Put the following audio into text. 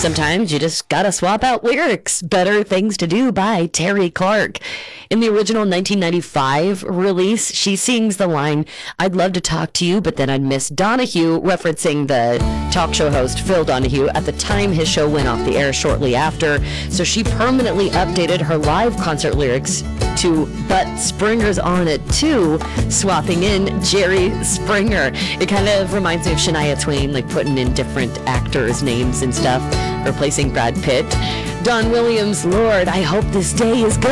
Sometimes you just gotta swap out lyrics. Better Things to Do by Terry Clark. In the original 1995 release, she sings the line, "I'd love to talk to you, but then I'd miss Donahue," referencing the talk show host Phil Donahue. At the time, his show went off the air shortly after, so she permanently updated her live concert lyrics to "But Springer's on it too," swapping in Jerry Springer. It kind of reminds me of Shania Twain, like putting in different actors' names and stuff, replacing Brad Pitt. Don Williams, "Lord, I hope this day is good."